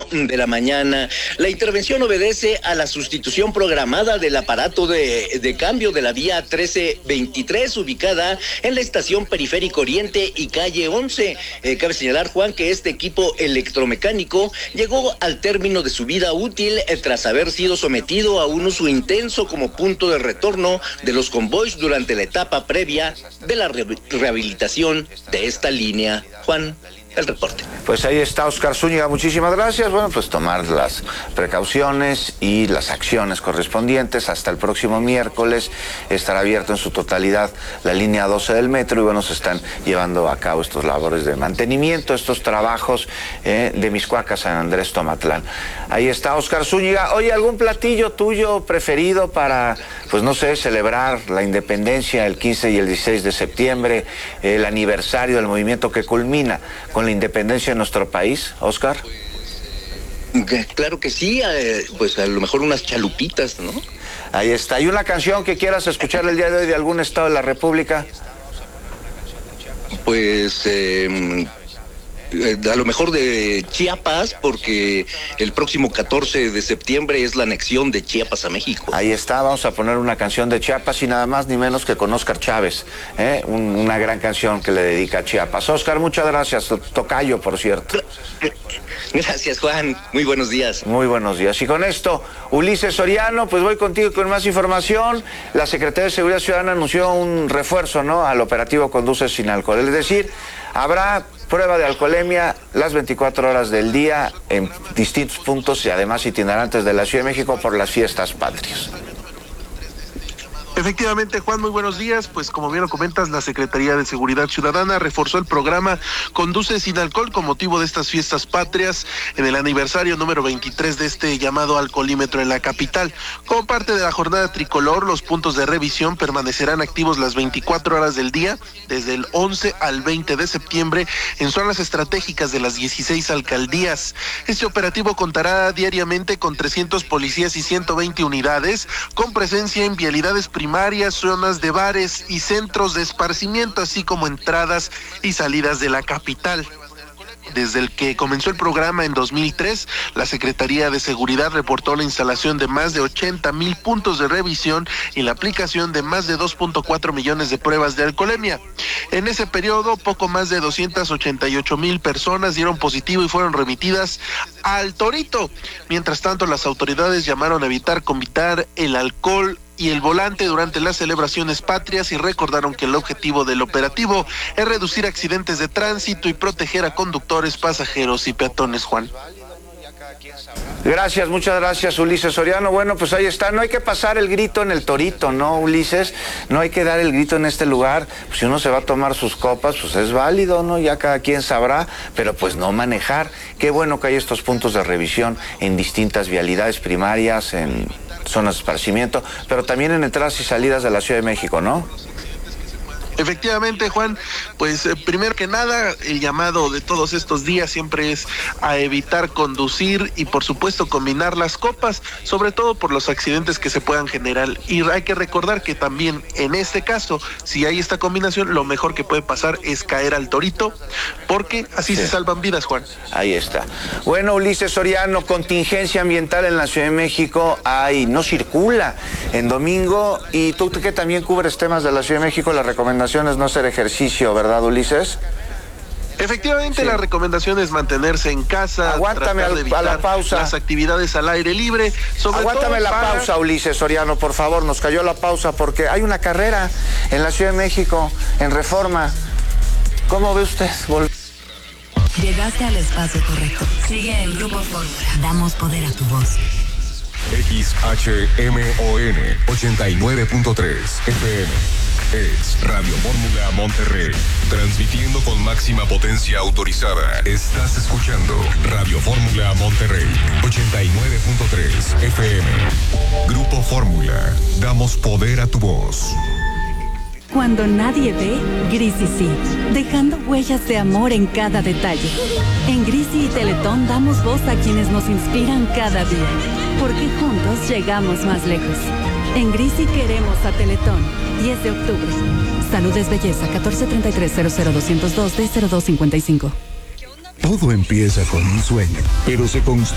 de la mañana. La intervención obedece a la sustitución programada del aparato de cambio de la vía 1323, ubicada en la estación Periférico Oriente y calle 11. Cabe señalar, Juan, que este equipo electromecánico llegó al término de su vida útil tras haber sido sometido a un uso intenso como punto de retorno de los convoys durante la etapa previa de la rehabilitación de esta línea. Juan, el reporte. Pues ahí está Oscar Zúñiga, muchísimas gracias. Bueno, pues tomar las precauciones y las acciones correspondientes. Hasta el próximo miércoles estará abierto en su totalidad la línea 12 del metro y bueno, se están llevando a cabo estos labores de mantenimiento, estos trabajos de Mixcoac a San Andrés Tomatlán. Ahí está Oscar Zúñiga. Oye, ¿algún platillo tuyo preferido para, pues no sé, celebrar la independencia el 15 y el 16 de septiembre, el aniversario del movimiento que culmina con la independencia de nuestro país, Oscar? Claro que sí, pues a lo mejor unas chalupitas, ¿no? Ahí está. ¿Hay una canción que quieras escuchar el día de hoy de algún estado de la República? Pues a lo mejor de Chiapas, porque el próximo 14 de septiembre es la anexión de Chiapas a México. Ahí está, vamos a poner una canción de Chiapas y nada más ni menos que con Óscar Chávez, una gran canción que le dedica a Chiapas. Óscar, muchas gracias, tocayo, por cierto. Gracias, Juan, muy buenos días. Muy buenos días. Y con esto, Ulises Soriano, pues voy contigo con más información. La Secretaría de Seguridad Ciudadana anunció un refuerzo, ¿no?, al operativo Conduce sin alcohol. Es decir, habrá prueba de alcoholemia las 24 horas del día en distintos puntos y además itinerantes de la Ciudad de México por las fiestas patrias. Efectivamente, Juan, muy buenos días. Pues como bien lo comentas, la Secretaría de Seguridad Ciudadana reforzó el programa Conduce sin alcohol con motivo de estas fiestas patrias en el aniversario número 23 de este llamado alcoholímetro en la capital. Como parte de la jornada tricolor, los puntos de revisión permanecerán activos las 24 horas del día, desde el 11 al 20 de septiembre, en zonas estratégicas de las 16 alcaldías. Este operativo contará diariamente con 300 policías y 120 unidades, con presencia en vialidades primarias, zonas de bares y centros de esparcimiento, así como entradas y salidas de la capital. Desde el que comenzó el programa en 2003, la Secretaría de Seguridad reportó la instalación de más de 80,000 puntos de revisión y la aplicación de más de 2.4 millones de pruebas de alcoholemia. En ese periodo, poco más de 288,000 personas dieron positivo y fueron remitidas al Torito. Mientras tanto, las autoridades llamaron a evitar combinar el alcohol y el volante durante las celebraciones patrias y recordaron que el objetivo del operativo es reducir accidentes de tránsito y proteger a conductores, pasajeros y peatones, Juan. Gracias, muchas gracias, Ulises Soriano. Bueno, pues ahí está, no hay que pasar el grito en el Torito, ¿no, Ulises? No hay que dar el grito en este lugar. Pues si uno se va a tomar sus copas, pues es válido, ¿no? Ya cada quien sabrá, pero pues no manejar. Qué bueno que hay estos puntos de revisión en distintas vialidades primarias, en zonas de esparcimiento, pero también en entradas y salidas de la Ciudad de México, ¿no? Efectivamente, Juan, pues primero que nada, el llamado de todos estos días siempre es a evitar conducir y por supuesto combinar las copas, sobre todo por los accidentes que se puedan generar. Y hay que recordar que también en este caso, si hay esta combinación, lo mejor que puede pasar es caer al Torito, porque así se salvan vidas, Juan. Ahí está. Bueno, Ulises Soriano, contingencia ambiental en la Ciudad de México, no circula en domingo, y tú que también cubres temas de la Ciudad de México, la recomendación es no hacer ejercicio, ¿verdad, Ulises? Efectivamente, la recomendación es mantenerse en casa. Aguántame a la pausa. Las actividades al aire libre. Aguántame la pausa, Ulises Soriano, por favor. Nos cayó la pausa porque hay una carrera en la Ciudad de México, en Reforma. ¿Cómo ve usted? Llegaste al espacio correcto. Sigue en Grupo Fórmula. Damos poder a tu voz. XHMON 89.3 FM. Es Radio Fórmula Monterrey, transmitiendo con máxima potencia autorizada. Estás escuchando Radio Fórmula Monterrey, 89.3 FM. Grupo Fórmula, damos poder a tu voz. Cuando nadie ve, Grisi sí, dejando huellas de amor en cada detalle. En Grisi y Teletón damos voz a quienes nos inspiran cada día, porque juntos llegamos más lejos. En Grisi queremos a Teletón. 10 de octubre. Salud es belleza. 1433-00202 D0255. Todo empieza con un sueño, pero se construye